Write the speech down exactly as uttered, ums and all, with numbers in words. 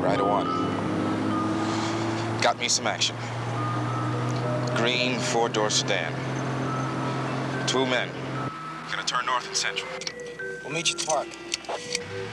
right one. Got me some action. Green four-door sedan. Two men. Gonna turn north and central. We'll meet you at the park.